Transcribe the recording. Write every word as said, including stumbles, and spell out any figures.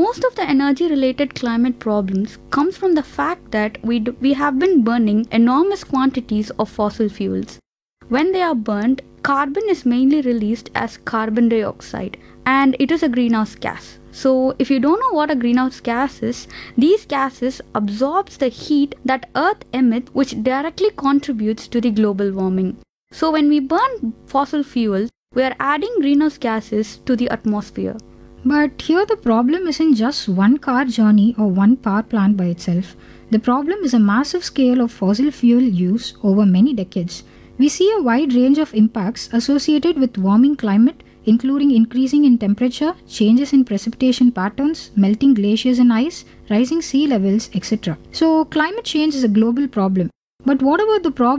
most of the energy-related climate problems comes from the fact that we, do, we have been burning enormous quantities of fossil fuels. When they are burned, carbon is mainly released as carbon dioxide, and it is a greenhouse gas. So if you don't know what a greenhouse gas is, these gases absorbs the heat that Earth emits, which directly contributes to the global warming. So when we burn fossil fuels, we are adding greenhouse gases to the atmosphere. But here the problem isn't just one car journey or one power plant by itself. The problem is a massive scale of fossil fuel use over many decades. We see a wide range of impacts associated with warming climate, including increasing in temperature, changes in precipitation patterns, melting glaciers and ice, rising sea levels, et cetera. So climate change is a global problem. But what about the problem